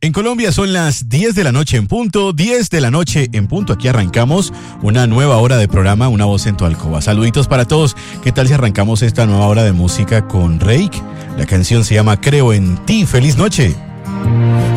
En Colombia son las 10 de la noche en punto, 10 de la noche en punto. Aquí arrancamos una nueva hora de programa, Una Voz en tu Alcoba. Saluditos para todos. ¿Qué tal si arrancamos esta nueva hora de música con Reik? La canción se llama Creo en ti. ¡Feliz noche!